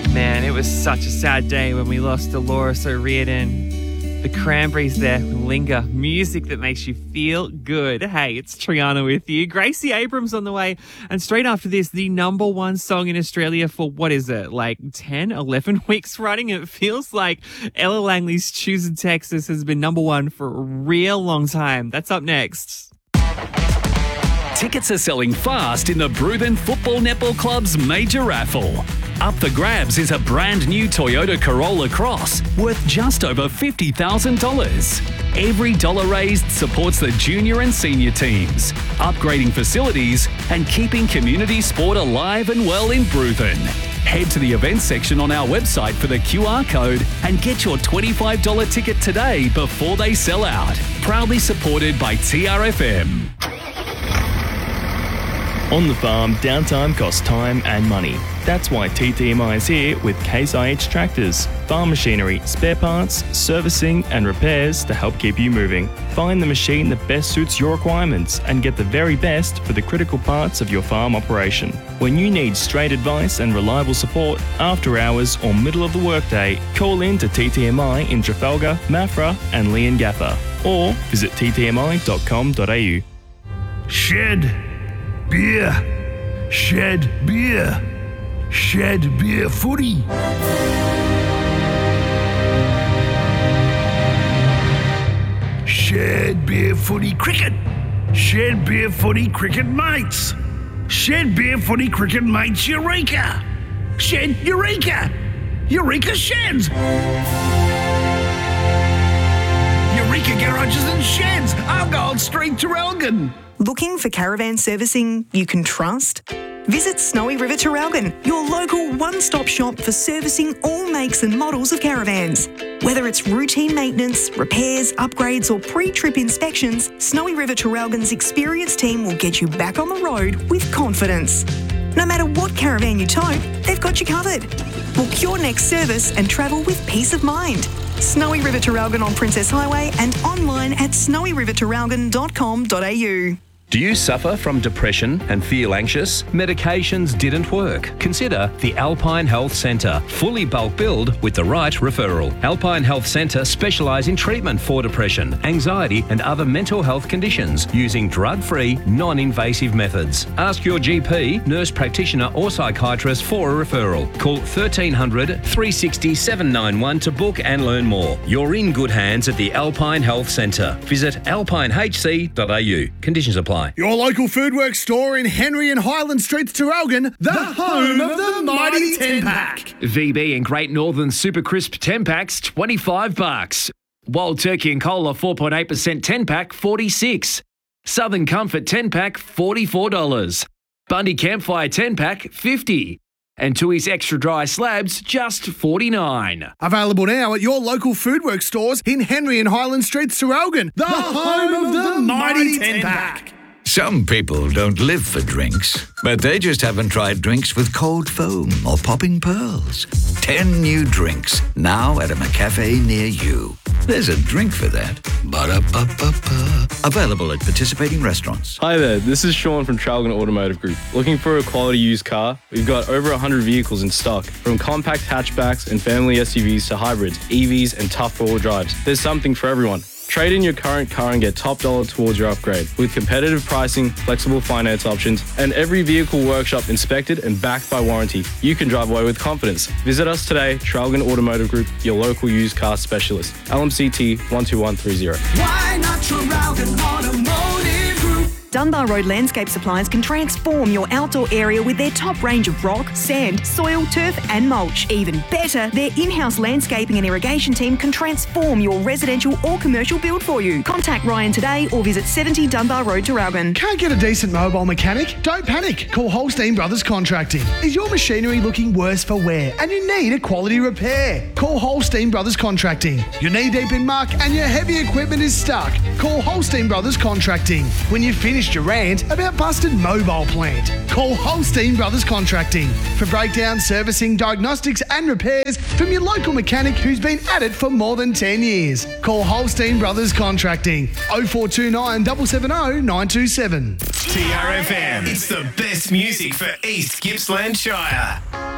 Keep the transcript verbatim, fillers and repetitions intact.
Man, it was such a sad day when we lost Dolores O'Riordan. The Cranberries there, Linger, music that makes you feel good. Hey, it's Triana with you. Gracie Abrams on the way. And straight after this, the number one song in Australia for, what is it, like ten, eleven weeks running? It feels like Ella Langley's Choosing Texas has been number one for a real long time. That's up next. Tickets are selling fast in the Bruthen Football Netball Club's major raffle. Up for grabs is a brand new Toyota Corolla Cross worth just over fifty thousand dollars. Every dollar raised supports the junior and senior teams, upgrading facilities and keeping community sport alive and well in Bruthen. Head to the events section on our website for the Q R code and get your twenty-five dollars ticket today before they sell out. Proudly supported by T R F M. On the farm, downtime costs time and money. That's why T T M I is here with Case I H Tractors. Farm machinery, spare parts, servicing and repairs to help keep you moving. Find the machine that best suits your requirements and get the very best for the critical parts of your farm operation. When you need straight advice and reliable support after hours or middle of the workday, call in to T T M I in Trafalgar, Maffra and Leongatha or visit t t m i dot com dot a u. Shed Beer, Shed Beer, Shed Beer Footy. Shed Beer Footy Cricket, Shed Beer Footy Cricket Mates, Shed Beer Footy Cricket Mates Eureka, Shed Eureka, Eureka Sheds. Eureka Garages and Sheds, Argyle Street, Traralgon. Looking for caravan servicing you can trust? Visit Snowy River Traralgon, your local one-stop shop for servicing all makes and models of caravans. Whether it's routine maintenance, repairs, upgrades or pre-trip inspections, Snowy River Traralgon's experienced team will get you back on the road with confidence. No matter what caravan you tow, they've got you covered. Book your next service and travel with peace of mind. Snowy River Traralgon on Princess Highway and online at snowy river traralgon dot com dot a u. Do you suffer from depression and feel anxious? Medications didn't work? Consider the Alpine Health Centre. Fully bulk billed with the right referral. Alpine Health Centre specialise in treatment for depression, anxiety and other mental health conditions using drug-free, non-invasive methods. Ask your G P, nurse practitioner or psychiatrist for a referral. Call thirteen hundred, three sixty, seven ninety-one to book and learn more. You're in good hands at the Alpine Health Centre. Visit alpine h c dot a u. Conditions apply. Your local Foodworks store in Henry and Highland Streets, Traralgon, the, the home of the mighty ten pack. V B and Great Northern Super Crisp ten packs, twenty-five bucks. Wild Turkey and Cola four point eight percent ten pack, forty-six. Southern Comfort ten pack, forty-four dollars. Bundy Campfire ten pack, fifty. And Tui's Extra Dry Slabs, just forty-nine. Available now at your local Foodworks stores in Henry and Highland Streets, Traralgon, the, the home of the mighty ten pack. Some people don't live for drinks, but they just haven't tried drinks with cold foam or popping pearls. Ten new drinks, now at a McCafe near you. There's a drink for that. Ba-da-ba-ba-ba. Available at participating restaurants. Hi there, this is Sean from Traralgon Automotive Group. Looking for a quality used car? We've got over one hundred vehicles in stock, from compact hatchbacks and family S U Vs to hybrids, E Vs and tough four-wheel drives. There's something for everyone. Trade in your current car and get top dollar towards your upgrade with competitive pricing, flexible finance options, and every vehicle workshop inspected and backed by warranty. You can drive away with confidence. Visit us today, Traralgon Automotive Group, your local used car specialist. L M C T one two one three zero. Why not Traralgon Automotive Group? Dunbar Road Landscape Supplies can transform your outdoor area with their top range of rock, sand, soil, turf and mulch. Even better, their in-house landscaping and irrigation team can transform your residential or commercial build for you. Contact Ryan today or visit seventy Dunbar Road, Traralgon. Can't get a decent mobile mechanic? Don't panic. Call Holstein Brothers Contracting. Is your machinery looking worse for wear and you need a quality repair? Call Holstein Brothers Contracting. You're knee deep in muck and your heavy equipment is stuck. Call Holstein Brothers Contracting. When you finish your rant about busted mobile plant, call Holstein Brothers Contracting for breakdown, servicing, diagnostics and repairs from your local mechanic who's been at it for more than ten years. Call Holstein Brothers Contracting oh four two nine, seven seven oh, nine two seven. T R F M, it's the best music for East Gippsland Shire.